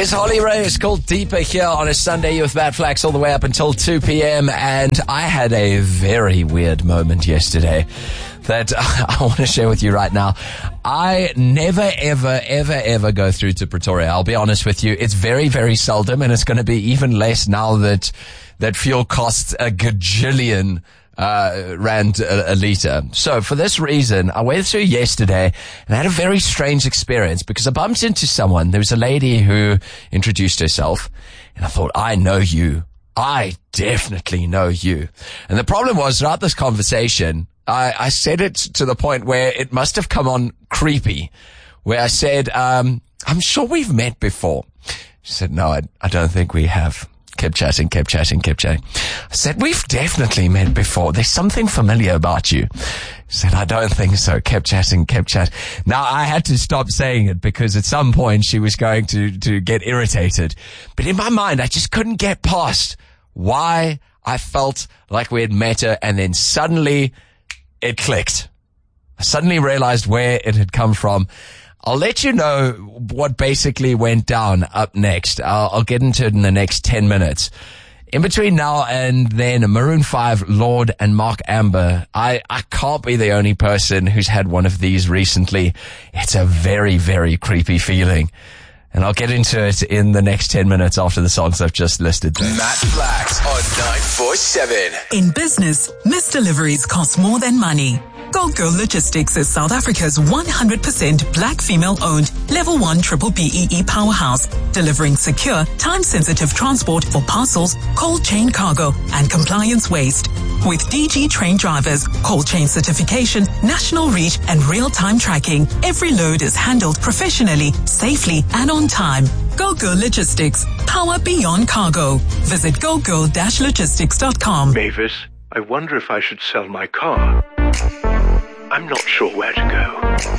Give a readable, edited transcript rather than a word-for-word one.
is Holly Ray. It's called Deeper here on a Sunday with Matt Flax all the way up until 2 p.m. And I had a very weird moment yesterday that I want to share with you right now. I never, ever go through to Pretoria. I'll be honest with you. It's very, very seldom, and it's going to be even less now that fuel costs a gajillion rand a litre. So for this reason, I went through yesterday and I had a very strange experience because I bumped into someone. There was a lady who introduced herself and I thought, I know you. I definitely know you. And the problem was throughout this conversation, I said it to the point where it must have come on creepy, where I said, I'm sure we've met before. She said, no, I don't think we have. Kept chatting. I said, we've definitely met before. There's something familiar about you. She said, I don't think so. Kept chatting. Now, I had to stop saying it because at some point she was going to get irritated. But in my mind, I just couldn't get past why I felt like we had met her, and then suddenly it clicked. I suddenly realized where it had come from. I'll let you know what basically went down up next. I'll get into it in the next 10 minutes. In between now and then, Maroon 5, Lorde and Mark Amber. I can't be the only person who's had one of these recently. It's a very, very creepy feeling. And I'll get into it in the next 10 minutes after the songs I've just listed there. Matt Flax on 947. In business, missed deliveries cost more than money. Gold Girl Logistics is South Africa's 100% black female-owned Level 1 Triple BEE powerhouse, delivering secure, time-sensitive transport for parcels, cold chain cargo, and compliance waste. With DG trained drivers, cold chain certification, national reach, and real-time tracking, every load is handled professionally, safely, and on time. Gold Girl Logistics, power beyond cargo. Visit goldgirl-logistics.com. Mavis, I wonder if I should sell my car. I'm not sure where to go.